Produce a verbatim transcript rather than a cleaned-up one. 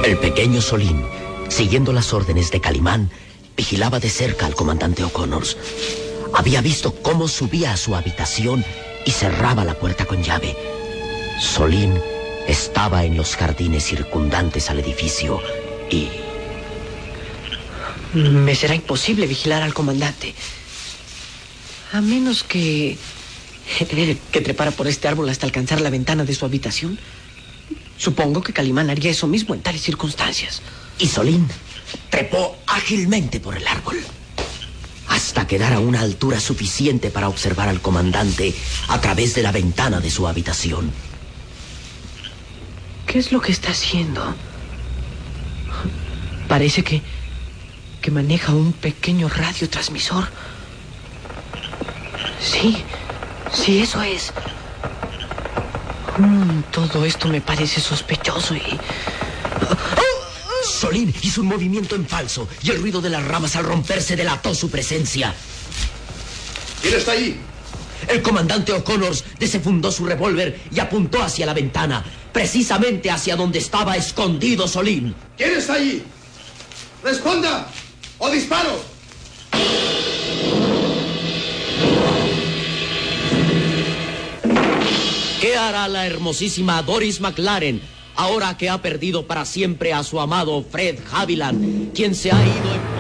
El pequeño Solín, siguiendo las órdenes de Calimán, vigilaba de cerca al comandante O'Connors. Había visto cómo subía a su habitación y cerraba la puerta con llave. Solín estaba en los jardines circundantes al edificio y... Me será imposible vigilar al comandante. A menos que... que trepara por este árbol hasta alcanzar la ventana de su habitación. Supongo que Calimán haría eso mismo en tales circunstancias. Y Solín trepó ágilmente por el árbol hasta quedar a una altura suficiente para observar al comandante a través de la ventana de su habitación. ¿Qué es lo que está haciendo? Parece que... que maneja un pequeño radiotransmisor. Sí, sí, eso es. Mm, todo esto me parece sospechoso y... Solín hizo un movimiento en falso y el ruido de las ramas al romperse delató su presencia. ¿Quién está ahí? El comandante O'Connors desenfundó su revólver y apuntó hacia la ventana, precisamente hacia donde estaba escondido Solín. ¿Quién está allí? ¡Responda! ¡O disparo! ¿Qué hará la hermosísima Doris McLaren ahora que ha perdido para siempre a su amado Fred Haviland, quien se ha ido en...